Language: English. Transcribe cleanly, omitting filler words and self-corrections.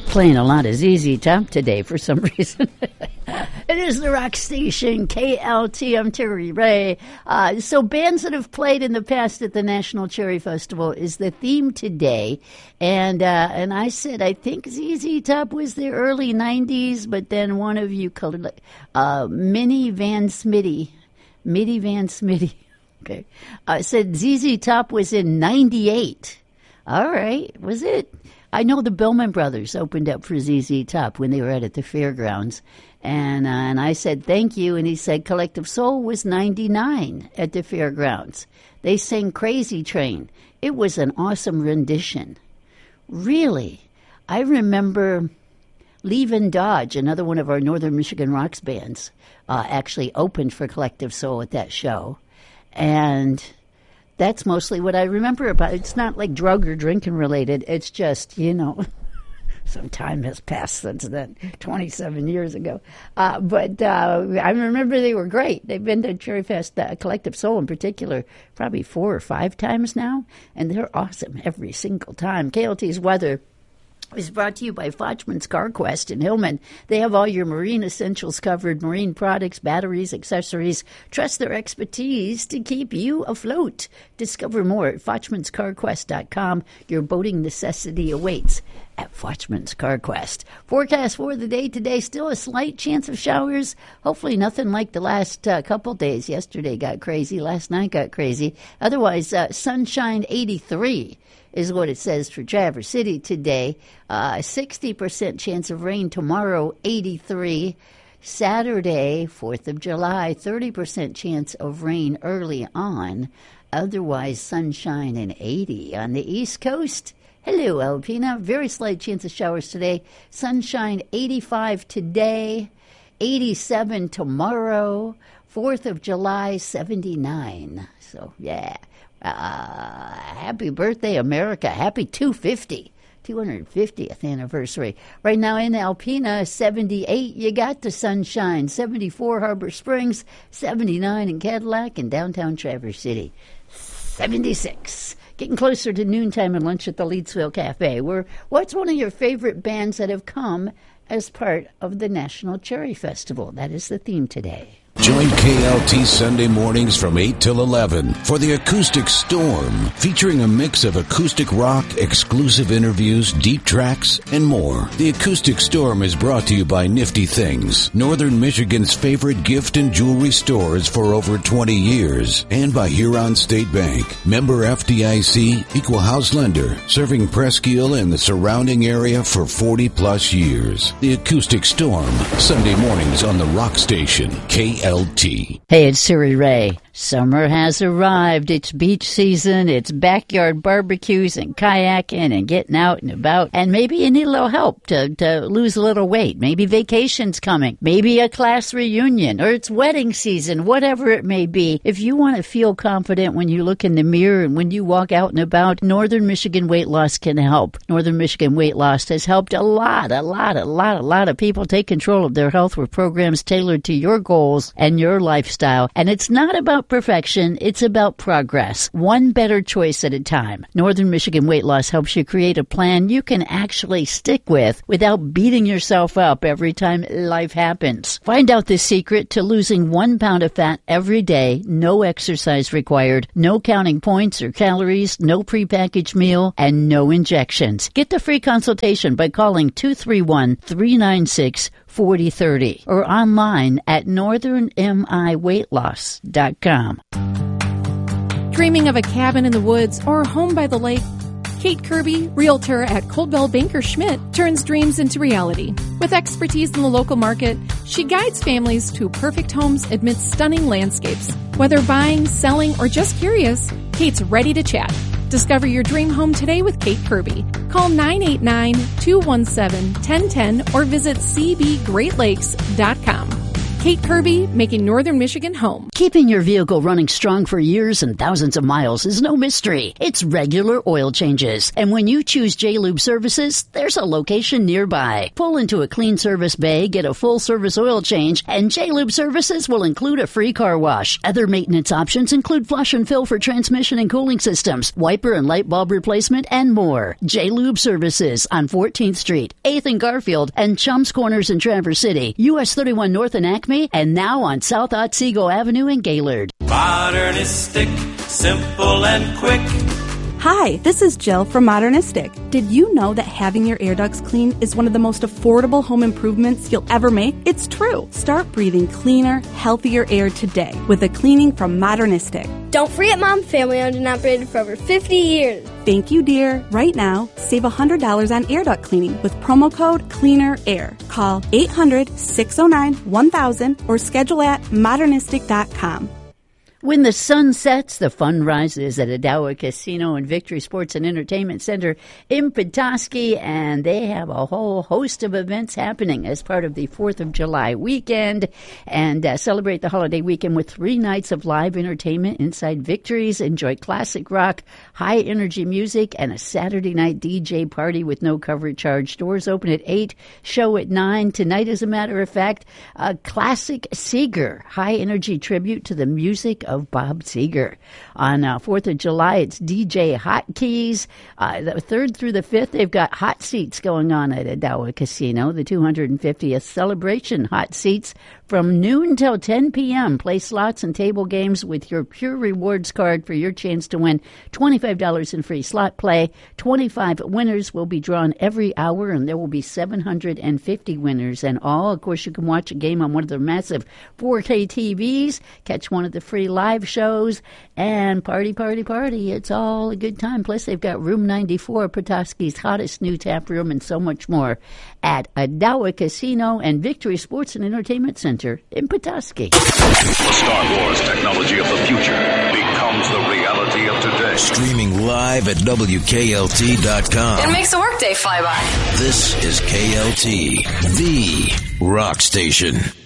Playing a lot of ZZ Top today for some reason. It is the rock station, KLT. I'm Terry Ray. So bands that have played in the past at the National Cherry Festival is the theme today. And I said, I think ZZ Top was the early 90s, but then one of you called it Minnie Van Smitty. Mitty Van Smitty. Okay. Said ZZ Top was in 98. All right. Was it? I know the Billman Brothers opened up for ZZ Top when they were at the fairgrounds. And I said, thank you. And he said, Collective Soul was 99 at the fairgrounds. They sang Crazy Train. It was an awesome rendition. Really. I remember Leavin' Dodge, another one of our Northern Michigan Rocks bands, actually opened for Collective Soul at that show. And that's mostly what I remember about it. It's not like drug or drinking related. It's just, some time has passed since then, 27 years ago. But I remember they were great. They've been to Cherry Fest, Collective Soul in particular, probably 4 or 5 times now. And they're awesome every single time. KLT's weather is brought to you by Fochman's Car Quest in Hillman. They have all your marine essentials covered, marine products, batteries, accessories. Trust their expertise to keep you afloat. Discover more at Fochman'sCarQuest.com. Your boating necessity awaits at Fochman's Car Quest. Forecast for the day today, still a slight chance of showers. Hopefully nothing like the last couple days. Yesterday got crazy. Last night got crazy. Otherwise, sunshine 83. Is what it says for Traverse City today. 60% chance of rain tomorrow, 83. Saturday, 4th of July, 30% chance of rain early on. Otherwise, sunshine and 80. On the East Coast, hello, Alpena. Very slight chance of showers today. Sunshine, 85 today. 87 tomorrow. 4th of July, 79. So, yeah. Happy birthday, America. Happy 250th anniversary. Right now in Alpena, 78, you got the sunshine. 74, Harbor Springs. 79 in Cadillac and downtown Traverse City. 76. Getting closer to noontime and lunch at the Leedsville Cafe. What's one of your favorite bands that have come as part of the National Cherry Festival? That is the theme today. Join KLT Sunday mornings from 8 till 11 for the Acoustic Storm, featuring a mix of acoustic rock, exclusive interviews, deep tracks, and more. The Acoustic Storm is brought to you by Nifty Things, Northern Michigan's favorite gift and jewelry stores for over 20 years, and by Huron State Bank, member FDIC, equal house lender, serving Presque Isle and the surrounding area for 40-plus years. The Acoustic Storm, Sunday mornings on the Rock Station, KLT. Hey, it's Siri Ray. Summer has arrived. It's beach season. It's backyard barbecues and kayaking and getting out and about. And maybe you need a little help to lose a little weight. Maybe vacation's coming. Maybe a class reunion or it's wedding season, whatever it may be. If you want to feel confident when you look in the mirror and when you walk out and about, Northern Michigan Weight Loss can help. Northern Michigan Weight Loss has helped a lot of people take control of their health with programs tailored to your goals and your lifestyle. And it's not about perfection, it's about progress. One better choice at a time. Northern Michigan Weight Loss helps you create a plan you can actually stick with without beating yourself up every time life happens. Find out the secret to losing 1 pound of fat every day, no exercise required, no counting points or calories, no prepackaged meal, and no injections. Get the free consultation by calling 231-396-4030 or online at northernmiweightloss.com. Dreaming of a cabin in the woods or a home by the lake? Kate Kirby, realtor at Coldwell Banker Schmidt, turns dreams into reality. With expertise in the local market, she guides families to perfect homes amidst stunning landscapes. Whether buying, selling, or just curious, Kate's ready to chat. Discover your dream home today with Kate Kirby. Call 989-217-1010 or visit cbgreatlakes.com. Kate Kirby, making Northern Michigan home. Keeping your vehicle running strong for years and thousands of miles is no mystery. It's regular oil changes. And when you choose J-Lube Services, there's a location nearby. Pull into a clean service bay, get a full service oil change, and J-Lube Services will include a free car wash. Other maintenance options include flush and fill for transmission and cooling systems, wiper and light bulb replacement, and more. J-Lube Services on 14th Street, 8th and Garfield, and Chums Corners in Traverse City, US 31 North and Acme, and now on South Otsego Avenue in Gaylord. Modernistic, simple and quick. Hi, this is Jill from Modernistic. Did you know that having your air ducts clean is one of the most affordable home improvements you'll ever make? It's true. Start breathing cleaner, healthier air today with a cleaning from Modernistic. Don't forget Mom, family owned and operated for over 50 years. Thank you, dear. Right now, save $100 on air duct cleaning with promo code CLEANERAIR. Call 800-609-1000 or schedule at modernistic.com. When the sun sets, the fun rises at Adowa Casino and Victory Sports and Entertainment Center in Petoskey, and they have a whole host of events happening as part of the 4th of July weekend, and celebrate the holiday weekend with 3 nights of live entertainment inside Victory's. Enjoy classic rock, high-energy music, and a Saturday night DJ party with no cover charge. Doors open at 8, show at 9. Tonight, as a matter of fact, a classic Seeger, high-energy tribute to the music of Bob Seger. On 4th of July, it's DJ Hotkeys. The 3rd through the 5th, they've got hot seats going on at Adowa Casino, the 250th celebration hot seats from noon till 10 p.m. Play slots and table games with your Pure Rewards card for your chance to win $25 in free slot play. 25 winners will be drawn every hour, and there will be 750 winners and all. Of course, you can watch a game on one of their massive 4K TVs, catch one of the free live shows, and party. It's all a good time. Plus, they've got Room 94, Petoskey's hottest new tap room, and so much more at Adowa Casino and Victory Sports and Entertainment Center in Petoskey. The Star Wars technology of the future becomes the reality of today. Streaming live at WKLT.com. It makes the workday fly by. This is KLT, the rock station.